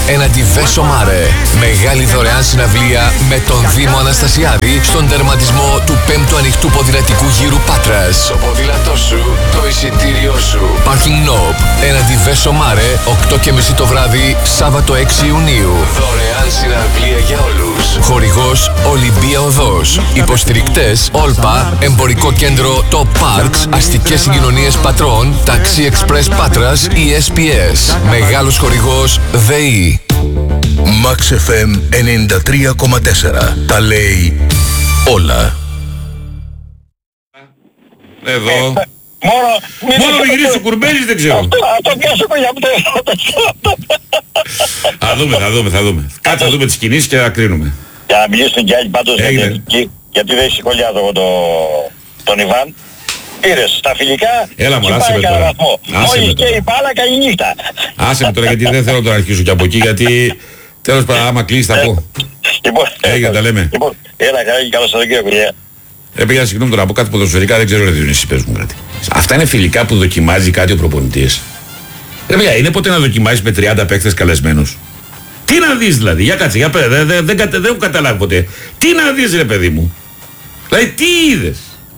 έναντι Βέσο Μάρε. Μεγάλη δωρεάν συναυλία με τον Δήμο Αναστασιάδη στον τερματισμό του 5ου ανοιχτού ποδηλατικού γύρου Πάτρας. Το ποδήλατό σου, το εισιτήριό σου. Parking Knob έναντι Βέσο Μάρε, 8:30 το βράδυ, Σάββατο 6 Ιουνίου. Δωρεάν συναυλία για όλους. Χορηγός Ολυμπία Οδός. Υποστηρικτές Όλπα, Εμπορικό Κέντρο Top Parks, Αστικές Συγκοινωνίες Πατρών, Taxi Express Πάτρας, ESPS. Μεγάλος χορηγός ΔΕΗ. Max FM 93,4. Τα λέει όλα. Εδώ. Μόνο μην γυρίσει ο Κουρμπέλης δεν ξέρω. Αυτό πιάσω για Θα δούμε. Κάτσε να δούμε τις κινήσεις και θα κρίνουμε. Για να μιλήσουν κι άλλοι πάντως γιατί δεν σηκωλιάζω εγώ τον Ιβάν. Πήρες στα φιλικά. Έλα μου, άσε με τώρα. Μόλις και η μπάλα, καλή νύχτα. Άσε με τώρα γιατί δεν θέλω να το αρχίσω και από εκεί γιατί τέλος πάντων άμα κλείσει θα πω. Έγινε τα λέμε. Έλα καλά σας κύριο παιδιά. Παιδιά συγγνώμη τώρα από κάτι ποδοσφαιρικά δεν ξέρω ρε Διονύση πες μου κάτι. Αυτά είναι φιλικά που δοκιμάζει κάτι ο προπονητής. Παιδιά είναι ποτέ να δοκιμάσεις με 30 παίκτες καλεσμένους. Τι να δεις δηλαδή, για κάτσε, δεν έχω καταλάβει ποτέ. Τι να δεις ρε παιδί μου. Δηλαδή τι είδες.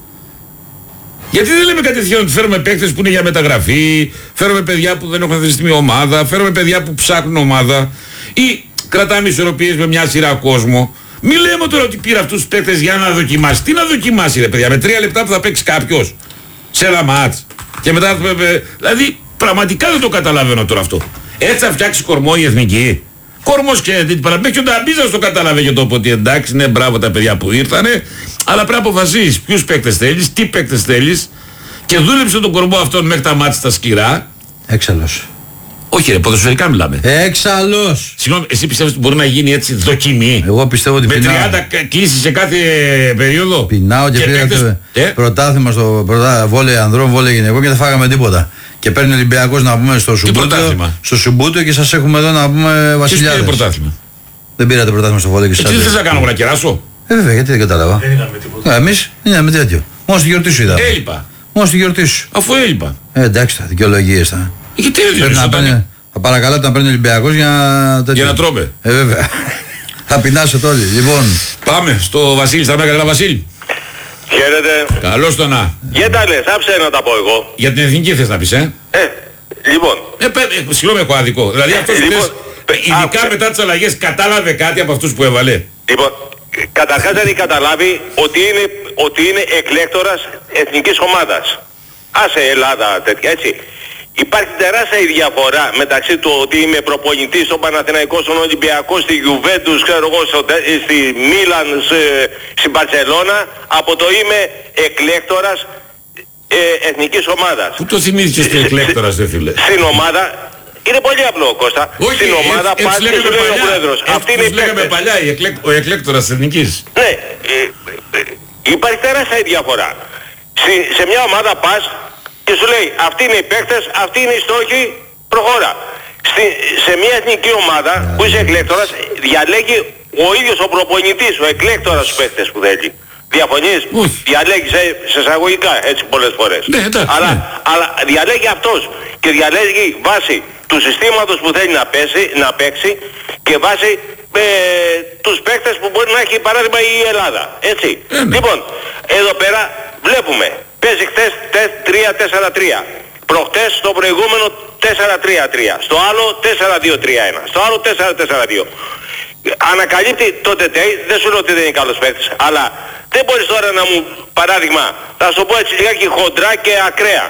Γιατί δεν λέμε κατευθείαν ότι φέρουμε παίκτες που είναι για μεταγραφή, φέρουμε παιδιά που δεν έχουν θέσει μια ομάδα, φέρουμε παιδιά που ψάχνουν ομάδα ή κρατάμε ισορροπίες με μια σειρά κόσμο. Μη λέμε τώρα ότι πήρα αυτούς τους παίκτες για να δοκιμάσει. Τι να δοκιμάσει ρε παιδιά, με 3 λεπτά που θα παίξει κάποιος σε ένα μάτς. Και μετά, δηλαδή πραγματικά δεν το καταλαβαίνω τώρα αυτό. Έτσι θα φτιάξει κορμό η εθνική. Κορμός και μέχρι και ο Νταμπίζας το κατάλαβε και το είπε ότι εντάξει, ναι, μπράβο τα παιδιά που ήρθανε, αλλά πρέπει να αποφασίσεις ποιους παίκτες θέλεις, τι παίκτες θέλεις και δούλεψε τον κορμό αυτόν μέχρι τα μάτια στα σκληρά. Έξαλλος. Όχι ρε, ποδοσφαιρικά μιλάμε. Έξαλλος. Συγγνώμη, εσύ πιστεύεις ότι μπορεί να γίνει έτσι δοκιμή? Εγώ πιστεύω ότι με 30 κλήσεις σε κάθε περίοδο. Πεινάω και πήγα πρωτάθλημα στο βόλεϊ ανδρών, βόλεϊ γυναικών και δεν φάγαμε τίποτα. Και παίρνει ο Ολυμπιακός να πούμε στο Σουμπούτιο και σας έχουμε εδώ να πούμε βασιλιάδες. Ποιος πήρε πρωτάθλημα? Δεν πήρατε πρωτάθλημα στο βόλεϊ και σας. Τι θες να κάνω, να κεράσω? Βέβαια, γιατί δεν κατάλαβα. Δεν είδαμε τίποτα. Εμείς δεν είδαμε τέτοιο. Μόνο στη γιορτή σου είδαμε. Έλειπα. Μόνο στη γιορτή σου. Αφού έλειπα. Εντάξει, τα δικαιολογίες θα. Γιατί θα παρακαλάτε να παίρνει ο Ολυμπιακός για να τρώμε. Βέβαια. Θα πεινάσετε όλοι. Λοιπόν. Πάμε στο Βασίλη, στα Μέγα. Βασίλη. Χαίρετε. Καλώς το να. Για τα λες, άψε να τα πω εγώ. Για την εθνική θες να πεις, Λοιπόν. Συγγνώμη, έχω άδικο. Δηλαδή αυτός ειδικά μετά τις αλλαγές κατάλαβε κάτι από αυτούς που έβαλε. Λοιπόν, καταρχάς δεν έχει καταλάβει ότι είναι εκλέκτορας εθνικής ομάδας. Άσε Ελλάδα τέτοια έτσι. Υπάρχει τεράστια η διαφορά μεταξύ του ότι είμαι προπονητής στον Παναθηναϊκό, στον Ολυμπιακό, στη Γιουβέντους, ξέρω εγώ, στη Μίλαν, στην Μπαρσελόνα, από το είμαι εκλέκτορας εθνικής ομάδας. Πού το θυμήθηκες το εκλέκτορας δε φίλε? Στην ομάδα, είναι πολύ απλό Κώστα, όχι, στην ομάδα πας και σου λέει ο πρόεδρος. Αυτή είναι η λέγαμε παλιά, ο εκλέκτορας της εθνικής. Ναι, υπάρχει τεράστια η διαφορά. Σε μια ομάδα πας και σου λέει αυτοί είναι οι παίκτες, αυτοί είναι οι στόχοι, προχώρα. Σε μια εθνική ομάδα που είσαι εκλέκτορας διαλέγει ο ίδιος ο προπονητής, ο εκλέκτορας τους παίκτες που θέλει. Διαφωνείς? Διαλέγει σε εισαγωγικά έτσι πολλές φορές. Ναι, εντάξει, αλλά διαλέγει αυτός και διαλέγει βάσει του συστήματος που θέλει να παίξει και βάσει τους παίκτες που μπορεί να έχει παράδειγμα η Ελλάδα. Έτσι. Λοιπόν, εδώ πέρα βλέπουμε. Παίζει χθες 3-4-3. Προχτές στο προηγούμενο 4-3-3. Στο άλλο 4-2-3-1. Στο άλλο 4-4-2. Ανακαλύπτει το Τετέι, δεν σου λέω ότι δεν είναι καλός παίκτης, αλλά δεν μπορείς τώρα να μου, παράδειγμα, θα σου το πω έτσι λιγάκι χοντρά και ακραία.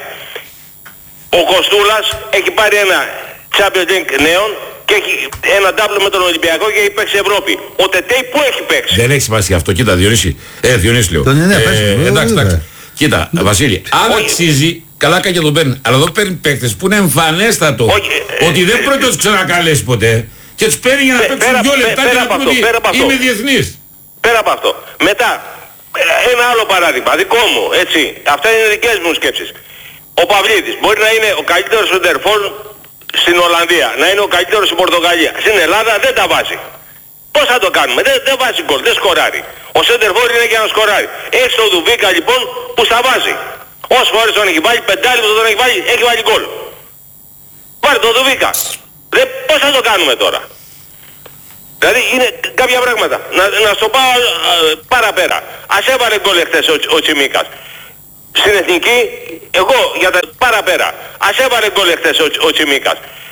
Ο Κοστούλας έχει πάρει ένα Champions League νέων και έχει ένα ντάμπλο με τον Ολυμπιακό και έχει παίξει Ευρώπη. Ο Τετέι που έχει παίξει? Δεν έχει σημασία αυτό, κοίτα Διονύση. Διονύση λέω. Εντάξει. Κοίτα, Βασίλη, αν αξίζει, καλά και τον παίρνει. Αλλά εδώ παίρνει παίκτες που είναι εμφανέστατο ότι δεν πρόκειται να τους ξανακαλέσει ποτέ και τους παίρνει για να παίξουν 2 λεπτά και να πούν ότι είμαι διεθνής. Πέρα από αυτό. Μετά, ένα άλλο παράδειγμα, δικό μου, έτσι. Αυτά είναι δικές μου σκέψεις. Ο Παυλίδης μπορεί να είναι ο καλύτερος σεντερφόρ στην Ολλανδία, να είναι ο καλύτερος στην Πορτογαλία. Στην Ελλάδα δεν τα βάζει. Πώς θα το κάνουμε? Δεν βάζει γκολ, δεν σκοράρει. Ο σεντερφόρ είναι για να σκοράρει. Έχει το Δουβίκα λοιπόν που στα βάζει. Όσες φορές τον έχει βάλει, 5 λεπτό τον έχει βάλει γκολ. Πάρε το Δουβίκα. Πώς θα το κάνουμε τώρα? Δηλαδή είναι κάποια πράγματα. Να στο πάω παραπέρα. Ας έβαλε γκολ εχθές ο Τσιμίκας. Στην Εθνική, εγώ για τα παραπέρα. Ας έβαλε γκολ εχθές ο Τσιμίκας.